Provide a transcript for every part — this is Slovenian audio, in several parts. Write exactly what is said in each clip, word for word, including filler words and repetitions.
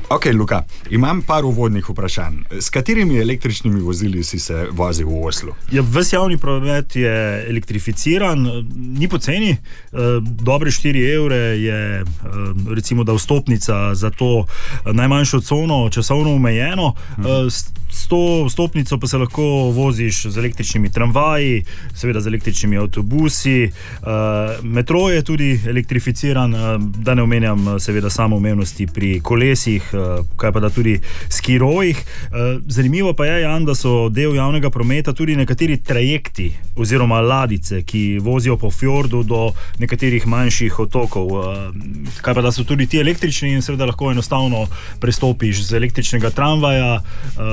Ok, Luka, imam par uvodnih vprašanj. S katerimi električnimi vozili si se vozil v Oslu? Ja, ves javni promet je elektrificiran, ni poceni, dobre štiri evre je recimo da vstopnica za to najmanjšo cono časovno omejeno, s to vstopnico pa se lahko voziš z električnimi tramvaji, seveda z električnimi avtobusi, metro je tudi elektrificiran, da ne omenjam seveda samoumevnosti pri kolesih, kaj pa da tudi skirojih. Zanimivo pa je, Jan, da so del javnega prometa tudi nekateri trajekti oziroma ladice, ki vozijo po fjordu do nekaterih manjših otokov. Kaj pa da so tudi ti električni in seveda lahko enostavno prestopiš z električnega tramvaja,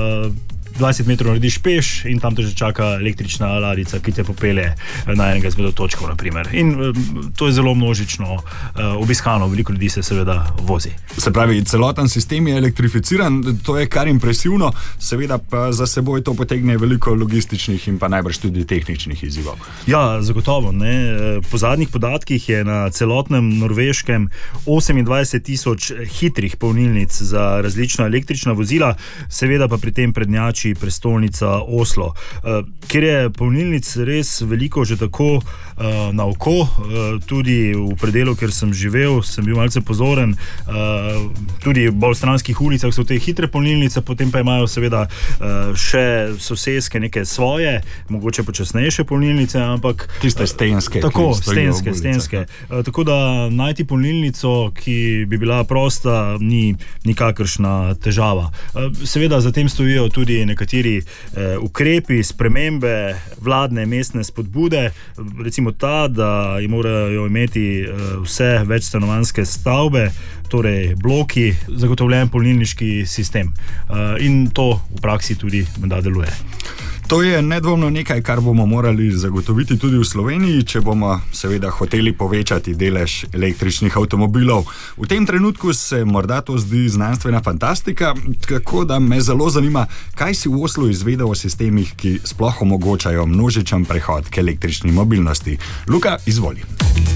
dvajset metrov narediš peš in tam te že čaka električna ladica, ki te popelje na enega izmed točkov, naprimer. In to je zelo množično obiskano, veliko ljudi se seveda vozi. Se pravi, celoten sistem je elektrificiran, to je kar impresivno, seveda pa za seboj to potegne veliko logističnih in pa najbrž tudi tehničnih izzivov. Ja, zagotovo, ne. Po zadnjih podatkih je na celotnem Norveškem osemindvajset tisoč hitrih polnilnic za različna električna vozila, seveda pa pri tem prednjači prestolnica Oslo. Ker je polnilnic res veliko že tako na oko, tudi v predelu, kjer sem živel, sem bil malce pozoren, tudi v bolj stranskih ulicah so te hitre polnilnice, potem pa imajo seveda še soseske neke svoje, mogoče počasnejše polnilnice, ampak tiste stenske, tako, stenske, stenske. Tako da najti polnilnico, ki bi bila prosta, ni nikakršna težava. Seveda za tem stojijo tudi nekateri eh, ukrepi, spremembe, vladne mestne spodbude, recimo ta, da morajo imeti eh, vse večstanovanjske stavbe, torej bloki, zagotovljen polnilniški sistem. Eh, in to v praksi tudi menda deluje. To je nedvomno nekaj, kar bomo morali zagotoviti tudi v Sloveniji, če bomo seveda hoteli povečati delež električnih avtomobilov. V tem trenutku se morda to zdi znanstvena fantastika, tako da me zelo zanima, kaj si v Oslu izvedel o sistemih, ki sploh omogočajo množičen prehod k električni mobilnosti. Luka, izvoli.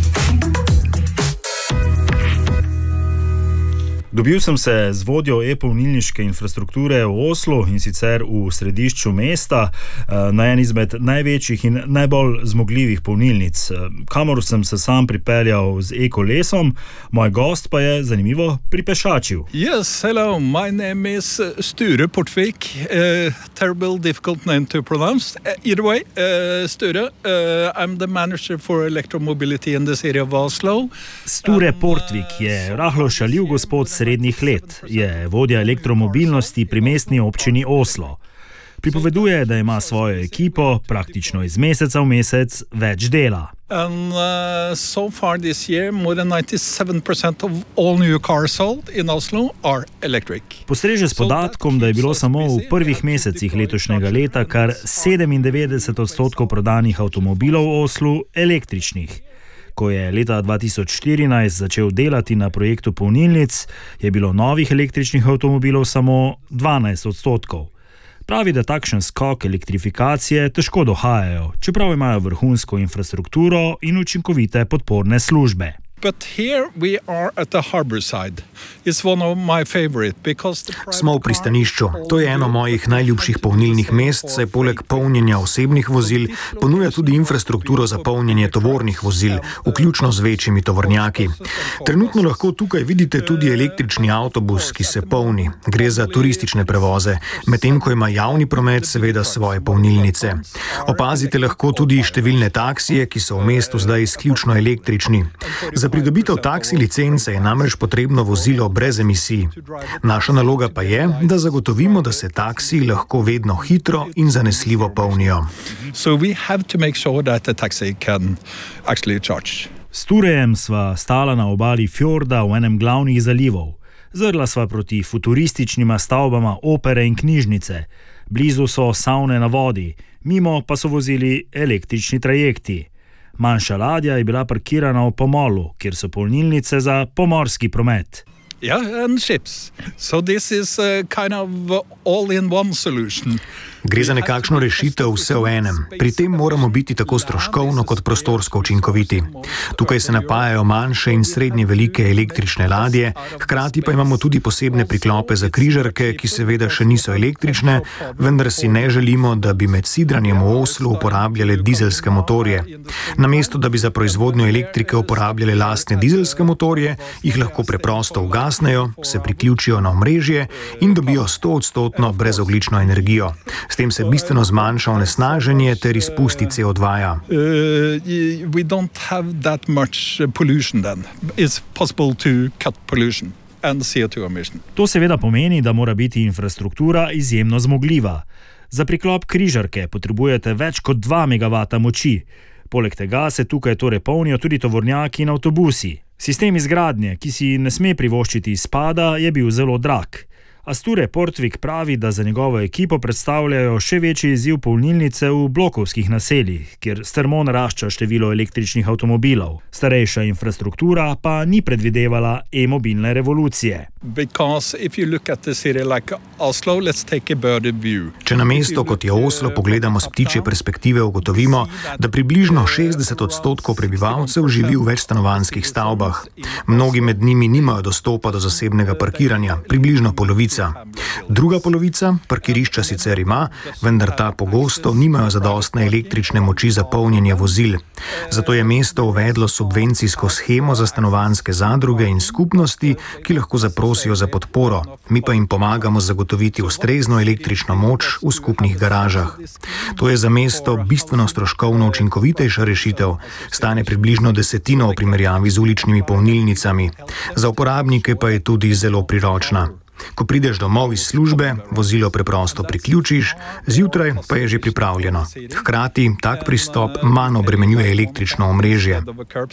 Dobil sem se z vodjo e-polnilniške infrastrukture v Oslu, in sicer v središču mesta, na en izmed največjih in najbolj zmogljivih polnilnic, kamor sem se sam pripeljal z e-kolesom. Moj gost pa je, zanimivo, pripešačil. Yes, hello, my name is Sture Portvik. Uh, terrible, difficult name to pronounce. Uh, either way, uh, Sture, uh, I'm the manager for electromobility in the city of Oslo. Sture Portvik je rahlo šaljiv gospod srednjih let, je vodja elektromobilnosti pri mestni občini Oslo. Pripoveduje, da ima svojo ekipo praktično iz meseca v mesec več dela. And uh, so far this year, more than ninety-seven percent of all new cars sold in Oslo are electric. Postreže s podatkom, da je bilo samo v prvih mesecih letošnjega leta kar sedemindevetdeset odstotkov prodanih avtomobilov v Oslu električnih. Ko je leta dva tisoč štirinajst začel delati na projektu polnilnic, je bilo novih električnih avtomobilov samo dvanajst odstotkov. Pravi, da takšen skok elektrifikacije težko dohajajo, čeprav imajo vrhunsko infrastrukturo in učinkovite podporne službe. But here we are at the harbor side. It's one of my favorite because the Smo v pristanišču. To je eno mojih najljubših polnilnih mest, saj poleg polnjenja osebnih vozil ponuja tudi infrastrukturo za polnjenje tovornih vozil, vključno z večjimi tovornjaki. Trenutno lahko tukaj vidite tudi električni avtobus, ki se polni. Gre za turistične prevoze, medtem ko ima javni promet seveda svoje polnilnice. Opazite lahko tudi številne taksije, ki so v mestu zdaj izključno električni. Za pridobitev taksi licence je namreč potrebno vozilo brez emisij. Naša naloga pa je, da zagotovimo, da se taksiji lahko vedno hitro in zanesljivo polnijo. So we have to make sure that the taxi can actually charge. S Turejem sva stala na obali fjorda v enem glavnih zalivov. Zrla sva proti futurističnima stavbama opere in knjižnice. Blizu so savne na vodi, mimo pa so vozili električni trajekti. Manjša ladja je bila parkirana v pomolu, kjer so polnilnice za pomorski promet. Yeah, and ships. So this is a kind of all-in-one solution. Gre za nekakšno rešitev vse v enem. Pri tem moramo biti tako stroškovno kot prostorsko učinkoviti. Tukaj se napajajo manjše in srednje velike električne ladje, hkrati pa imamo tudi posebne priklope za križarke, ki seveda še niso električne, vendar si ne želimo, da bi med sidranjem v Oslu uporabljale dizelske motorje. Namesto, da bi za proizvodnjo elektrike uporabljale lastne dizelske motorje, jih lahko preprosto ugasnejo, se priključijo na omrežje in dobijo stoodstotno brezogljično energijo. S tem se bistveno zmanjša onesnaženje ter izpusti C O dva. Uh, we don't have that much pollution then. It's possible to cut pollution and C O two emission. To seveda pomeni, da mora biti infrastruktura izjemno zmogljiva. Za priklop križarke potrebujete več kot dva megavata moči. Poleg tega se tukaj torej polnijo tudi tovornjaki in avtobusi. Sistem izgradnje, ki si ne sme privoščiti izpada, je bil zelo drag. Asture Portvik pravi, da za njegovo ekipo predstavljajo še večji izziv polnilnice v blokovskih naseljih, kjer strmo narašča število električnih avtomobilov. Starejša infrastruktura pa ni predvidevala e-mobilne revolucije. Če na mesto, kot je Oslo, pogledamo s ptičje perspektive, ugotovimo, da približno šestdeset odstotkov prebivalcev živi v večstanovanjskih stavbah. Mnogi med njimi nimajo dostopa do zasebnega parkiranja, približno polovica. Druga polovica parkirišča sicer ima, vendar ta pogosto nimajo zadostne električne moči za polnjenje vozil. Zato je mesto uvedlo subvencijsko shemo za stanovanjske zadruge in skupnosti, ki lahko zaprosijo za podporo. Mi pa jim pomagamo zagotoviti ustrezno električno moč v skupnih garažah. To je za mesto bistveno stroškovno učinkovitejša rešitev, stane približno desetino v primerjavi z uličnimi polnilnicami. Za uporabnike pa je tudi zelo priročna. Ko prideš domov iz službe, vozilo preprosto priključiš, zjutraj pa je že pripravljeno. Hkrati tak pristop manj obremenjuje električno omrežje.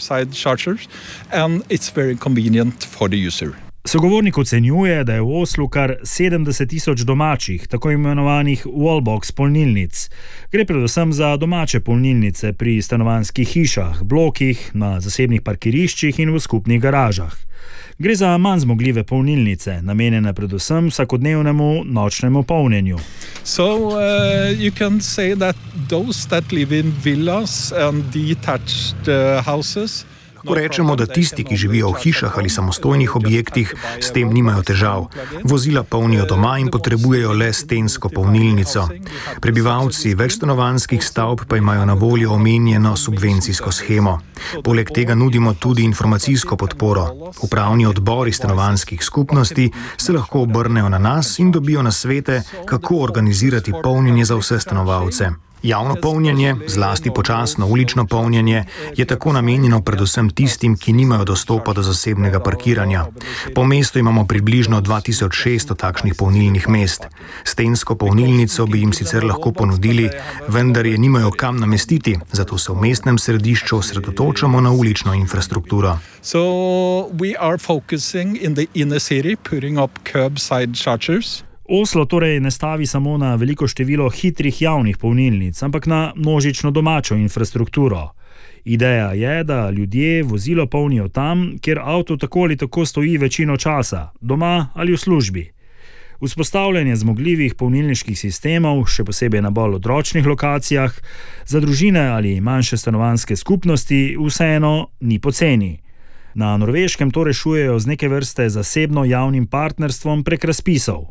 Sogovornik ocenjuje, da je v Oslu kar sedemdeset tisoč domačih, tako imenovanih wallbox polnilnic. Gre predvsem za domače polnilnice pri stanovanjskih hišah, blokih, na zasebnih parkiriščih in v skupnih garažah. Gre za manj zmogljive polnilnice, namenjene predvsem vsakodnevnemu nočnemu polnjenju. So uh, you can say that those that live in villas and detached uh, houses. Lahko rečemo, da tisti, ki živijo v hišah ali samostojnih objektih, s tem nimajo težav. Vozila polnijo doma in potrebujejo le stensko polnilnico. Prebivalci večstanovanjskih stavb pa imajo na voljo omenjeno subvencijsko shemo. Poleg tega nudimo tudi informacijsko podporo. Upravni odbori stanovanjskih skupnosti se lahko obrnejo na nas in dobijo nasvete, kako organizirati polnjenje za vse stanovalce. Javno polnjenje, zlasti počasno ulično polnjenje, je tako namenjeno predvsem tistim, ki nimajo dostopa do zasebnega parkiranja. Po mestu imamo približno dva tisoč šeststo takšnih polnilnih mest. Stensko polnilnico bi jim sicer lahko ponudili, vendar je nimajo kam namestiti, zato se v mestnem središču osredotočamo na ulično infrastrukturo. So we are focusing in the inner city, putting up curbside chargers. Oslo torej ne stavi samo na veliko število hitrih javnih polnilnic, ampak na množično domačo infrastrukturo. Ideja je, da ljudje vozilo polnijo tam, kjer avto tako ali tako stoji večino časa, doma ali v službi. Vzpostavljanje zmogljivih polnilniških sistemov, še posebej na bolj odročnih lokacijah, za družine ali manjše stanovanjske skupnosti vseeno ni poceni. Na Norveškem to rešujejo z neke vrste zasebno javnim partnerstvom prek razpisov.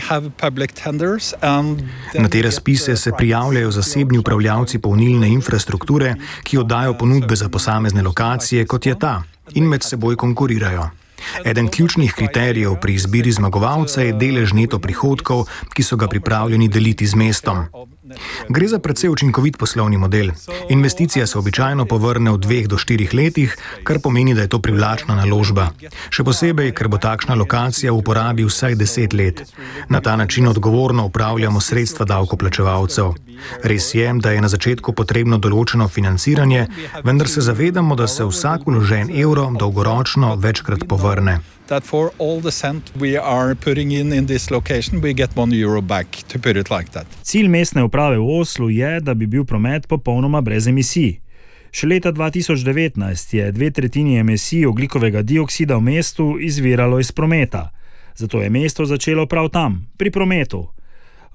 Na te razpise se prijavljajo zasebni upravljavci polnilne infrastrukture, ki oddajo ponudbe za posamezne lokacije, kot je ta, in med seboj konkurirajo. Eden ključnih kriterijev pri izbiri zmagovalca je delež neto prihodkov, ki so ga pripravljeni deliti z mestom. Gre za precej učinkovit poslovni model. Investicija se običajno povrne v dveh do štirih letih, kar pomeni, da je to privlačna naložba. Še posebej, ker bo takšna lokacija v uporabi vsaj deset let. Na ta način odgovorno upravljamo sredstva davkoplačevalcev. Res je, da je na začetku potrebno določeno financiranje, vendar se zavedamo, da se vsak vložen evro dolgoročno večkrat povrne. That for all the cent we are putting in in this location, we get one euro back, to put it like that. Cilj mestne uprave v Oslu je, da bi bil promet popolnoma brez emisij. Še leta dva tisoč devetnajst je dve tretjini emisij ogljikovega dioksida v mestu izviralo iz prometa. Zato je mesto začelo prav tam, pri prometu.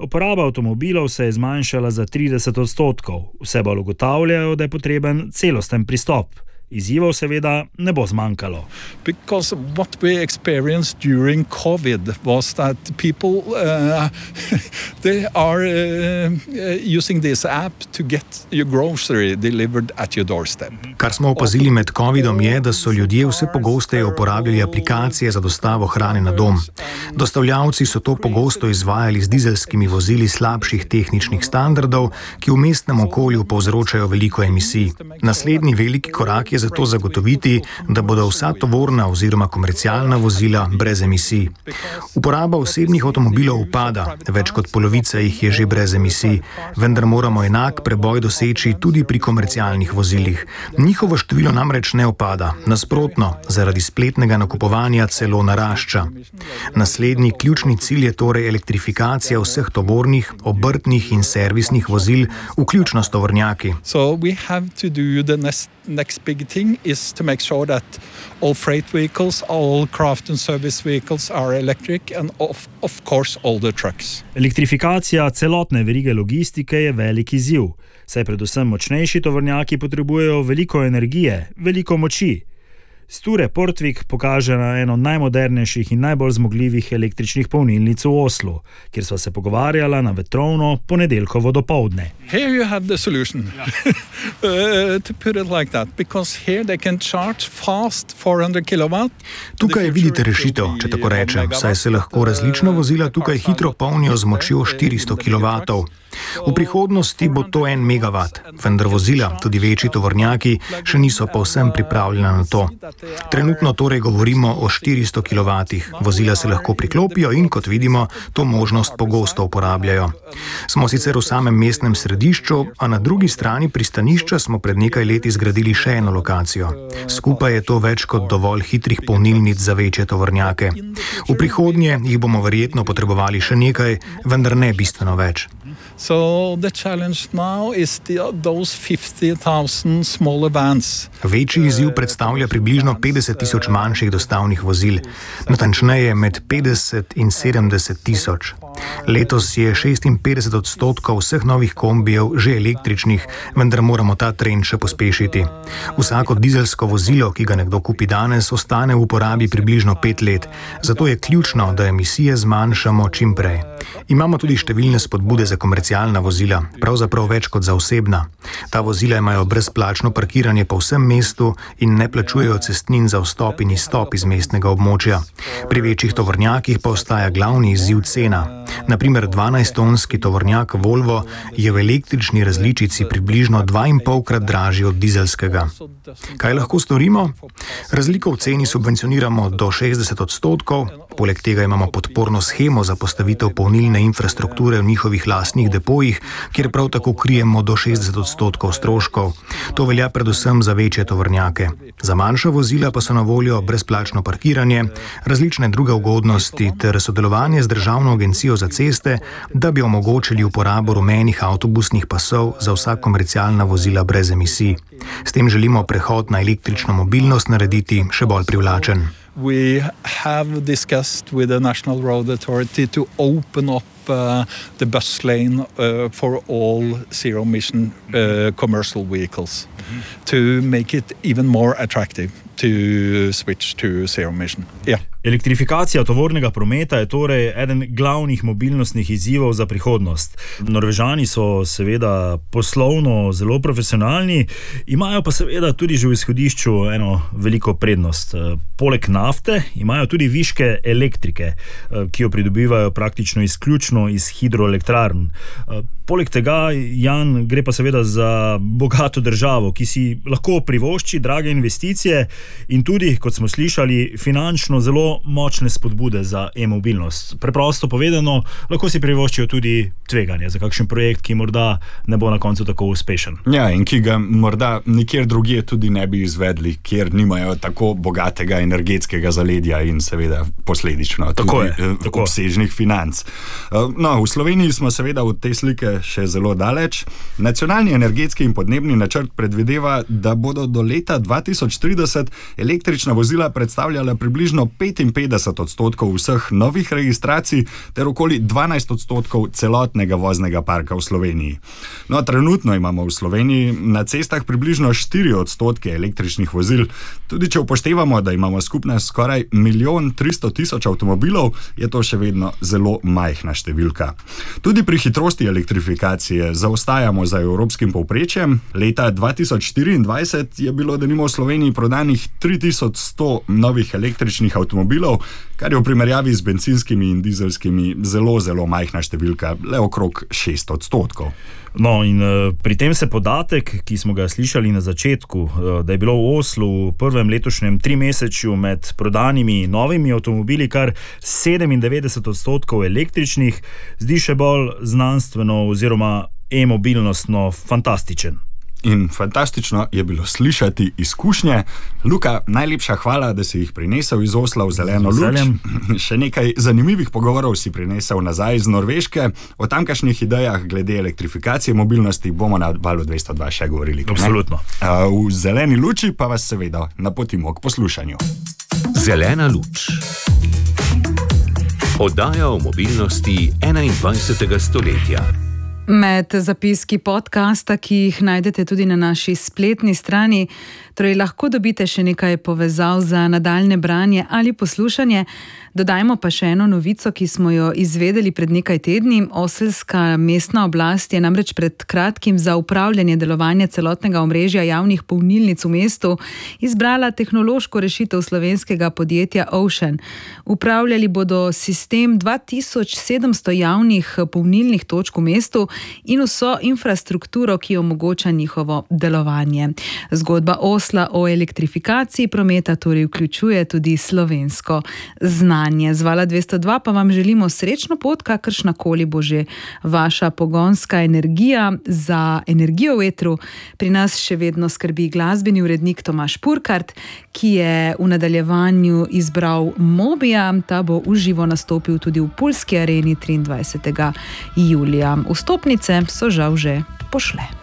Uporaba avtomobilov se je zmanjšala za trideset odstotkov. Vse bolj ugotavljajo, da je potreben celosten pristop. Izzivov seveda ne bo zmanjkalo. Because what we experienced during COVID was that people uh, they are uh, using this app to get your grocery delivered at your doorstep. Kar smo opazili med covidom je, da so ljudje vse pogosteje uporabljali aplikacije za dostavo hrane na dom. Dostavljavci so to pogosto izvajali z dizelskimi vozili slabših tehničnih standardov, ki v mestnem okolju povzročajo veliko emisij. Naslednji veliki korak je zato zagotoviti, da bodo vsa tovorna oziroma komercialna vozila brez emisij. Uporaba osebnih avtomobilov upada, več kot polovica jih je že brez emisij, vendar moramo enak preboj doseči tudi pri komercialnih vozilih. Njihovo število namreč ne upada, nasprotno, zaradi spletnega nakupovanja celo narašča. Naslednji ključni cilj je torej elektrifikacija vseh tovornih, obrtnih in servisnih vozil, vključno s tovornjaki. So we have to do the next, next big thing is to make sure that all freight vehicles, all craft and service vehicles are electric and of, of course all the trucks. Elektrifikacija celotne verige logistike je velik izziv, saj predvsem močnejši tovornjaki potrebujejo veliko energije, veliko moči. Sture Portvik pokaže na eno najmodernejših in najbolj zmogljivih električnih polnilnic v Oslu, kjer sva se pogovarjala na vetrovno ponedeljkovo dopoldne. Here you have the solution, uh, to put it like that, because here they can charge fast four hundred kilowatt. Tukaj vidite rešitev, če tako rečem, saj se lahko različna vozila tukaj hitro polnijo z močjo štiristo kilovatov. V prihodnosti bo to en megavat, vendar vozila, tudi večji tovornjaki, še niso povsem pripravljena na to. Trenutno torej govorimo o štiristo kilovatih. Vozila se lahko priklopijo in, kot vidimo, to možnost pogosto uporabljajo. Smo sicer v samem mestnem središču, a na drugi strani pristanišča smo pred nekaj leti zgradili še eno lokacijo. Skupaj je to več kot dovolj hitrih polnilnic za večje tovornjake. V prihodnje jih bomo verjetno potrebovali še nekaj, vendar ne bistveno več. So the challenge now is the, those fifty thousand smaller vans. Večji izziv predstavlja približno petdeset tisoč manjših dostavnih vozil, natančneje med petdeset in sedemdeset tisoč. Letos je šestinpetdeset odstotkov vseh novih kombijev že električnih, vendar moramo ta trend še pospešiti. Vsako dizelsko vozilo, ki ga nekdo kupi danes, ostane v uporabi približno pet let, zato je ključno, da emisije zmanjšamo čim prej. Imamo tudi številne spodbude za komercialna vozila, pravzaprav več kot za osebna. Ta vozila imajo brezplačno parkiranje po vsem mestu in ne plačujejo cestnin za vstop in izstop iz mestnega območja. Pri večjih tovornjakih pa ostaja glavni izziv cena. Naprimer, dvanajsttonski tovornjak Volvo je v električni različici približno dvainpolkrat dražji od dizelskega. Kaj lahko storimo? Razliko v ceni subvencioniramo do šestdeset odstotkov, poleg tega imamo podporno shemo za postavitev polnilne infrastrukture v njihovih lastnih depojih, kjer prav tako krijemo do šestdeset odstotkov stroškov. To velja predvsem za večje tovornjake. Za manjša vozila pa so na voljo brezplačno parkiranje, različne druge ugodnosti ter sodelovanje z Državno agencijo za ceste, da bi omogočili uporabo rumenih avtobusnih pasov za vsa komercialna vozila brez emisij. S tem želimo prehod na električno mobilnost narediti še bolj privlačen. We have discussed with the National Road Authority to open up uh, the bus lane uh, for all zero-emission uh, commercial vehicles mm-hmm. to make it even more attractive to switch to zero-emission. Yeah. Elektrifikacija tovornega prometa je torej eden glavnih mobilnostnih izzivov za prihodnost. Norvežani so seveda poslovno zelo profesionalni, imajo pa seveda tudi že v izhodišču eno veliko prednost. Poleg nafte imajo tudi viške elektrike, ki jo pridobivajo praktično izključno iz hidroelektrarn. Poleg tega, Jan, gre pa seveda za bogato državo, ki si lahko privošči drage investicije in tudi, kot smo slišali, finančno zelo močne spodbude za e-mobilnost. Preprosto povedano, lahko si privoščijo tudi tveganje za kakšen projekt, ki morda ne bo na koncu tako uspešen. Ja, in ki ga morda nikjer drugje tudi ne bi izvedli, kjer nimajo tako bogatega energetskega zaledja in seveda posledično tako tudi je, tako. obsežnih financ. No, v Sloveniji smo seveda od te slike še zelo daleč. Nacionalni energetski in podnebni načrt predvideva, da bodo do leta dva tisoč trideset električna vozila predstavljala približno petinpetdeset odstotkov vseh novih registracij ter okoli dvanajst odstotkov celotnega voznega parka v Sloveniji. No, trenutno imamo v Sloveniji na cestah približno štiri odstotke električnih vozil. Tudi če upoštevamo, da imamo skupno skoraj milijon tristo tisoč avtomobilov, je to še vedno zelo majhna številka. Tudi pri hitrosti elektrifikacije zaostajamo za evropskim povprečjem. Leta dva tisoč štiriindvajset je bilo denimo v Sloveniji prodanih tri tisoč sto novih električnih avtomobilov, kar je v primerjavi z bencinskimi in dizelskimi zelo, zelo majhna številka, le okrog šest odstotkov. No, in uh, pri tem se podatek, ki smo ga slišali na začetku, uh, da je bilo v Oslu v prvem letošnjem trimesečju med prodanimi novimi avtomobili kar sedemindevetdeset odstotkov električnih, zdi še bolj znanstveno oziroma e-mobilnostno fantastičen. In fantastično je bilo slišati izkušnje. Luka, najlepša hvala, da si jih prinesel iz Osla v zeleno luč. Še nekaj zanimivih pogovorov si prinesel nazaj iz Norveške. O tamkajšnjih idejah glede elektrifikacije mobilnosti bomo na Valu dvesto dva še govorili. Absolutno. V zeleni luči pa vas seveda napotimo k poslušanju. Zelena luč. Oddaja o mobilnosti enaindvajsetega stoletja. Med zapiski podcasta, ki jih najdete tudi na naši spletni strani, torej lahko dobite še nekaj povezav za nadaljne branje ali poslušanje. Dodajmo pa še eno novico, ki smo jo izvedeli pred nekaj tedni. Oselska mestna oblast je namreč pred kratkim za upravljanje delovanja celotnega omrežja javnih polnilnic v mestu izbrala tehnološko rešitev slovenskega podjetja Ocean. Upravljali bodo sistem dva tisoč sedemsto javnih polnilnih točk v mestu in vso infrastrukturo, ki omogoča njihovo delovanje. Zgodba Osla o elektrifikaciji prometa torej vključuje tudi slovensko znanje. Z Vala dvesto dva pa vam želimo srečno pot, kakršnakoli bo že vaša pogonska energija. Za energijo v etru pri nas še vedno skrbi glasbeni urednik Tomaž Purkart, ki je v nadaljevanju izbral Mobija. Ta bo v živo nastopil tudi v Pulski areni triindvajsetega julija. Vstopnice so žal že pošle.